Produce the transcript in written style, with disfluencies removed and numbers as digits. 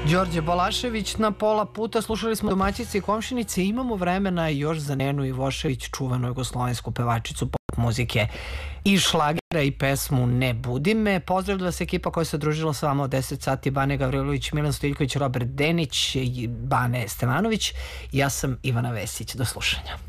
Đorđe Balašević na pola puta. Slušali smo domaćice i komšinice. Imamo vremena još za Nenu Ivošević, čuvanu jugoslovensku pevačicu pop muzike i šlagera i pesmu Ne budi me. Pozdravljam vas ekipa koja se družila s vama od 10 sati. Bane Gavrilović, Milan Stojiljković, Robert Denić, Bane Stevanović. Ja sam Ivana Vesić. Do slušanja.